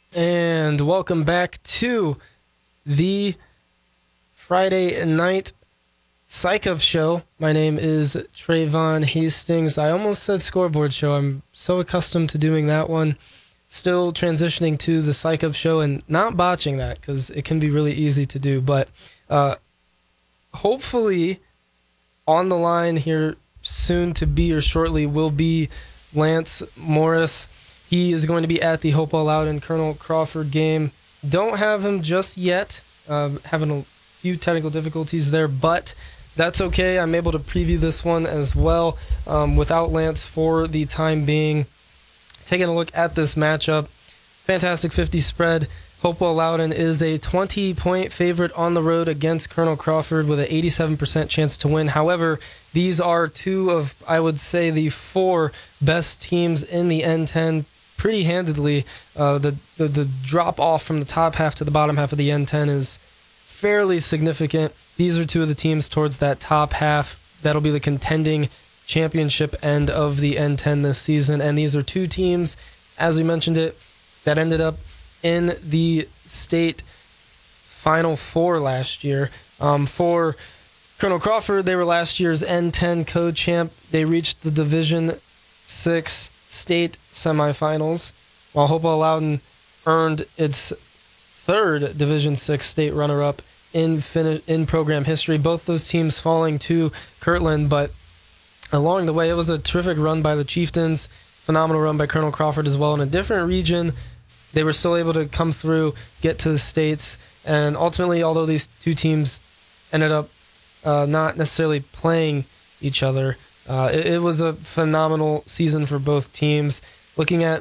And welcome back to the Friday night Psych Up Show. My name is Trayvon Hastings. I almost said scoreboard show. I'm so accustomed to doing that one. Still transitioning to the Psych Up Show and not botching that because it can be really easy to do. But hopefully on the line here soon to be or shortly will be Lance Morris. He is going to be at the Hopewell Loudon Colonel Crawford game. Don't have him just yet. Having a few technical difficulties there, but that's okay. I'm able to preview this one as well without Lance for the time being. Taking a look at this matchup. Fantastic 50 spread. Hopewell Loudon is a 20-point favorite on the road against Colonel Crawford with an 87% chance to win. However, these are two of, I would say, the four best teams in the N10 pretty handedly. The drop off from the top half to the bottom half of the N10 is fairly significant. These are two of the teams towards that top half. That'll be the contending championship end of the N10 this season. And these are two teams, as we mentioned it, that ended up in the state Final Four last year. For Colonel Crawford, they were last year's N10 co-champ. They reached the Division 6 state semifinals, while Hopewell Loudon earned its third Division 6 state runner-up in program history. Both those teams falling to Kirtland, but along the way, it was a terrific run by the Chieftains, phenomenal run by Colonel Crawford as well. In a different region, they were still able to come through, get to the states, and ultimately, although these two teams ended up not necessarily playing each other, it was a phenomenal season for both teams. Looking at